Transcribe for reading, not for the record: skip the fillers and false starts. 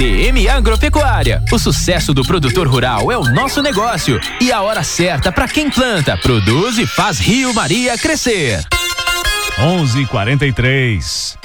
DM Agropecuária. O sucesso do produtor rural é o nosso negócio e a hora certa para quem planta, produz e faz Rio Maria crescer. 11:43.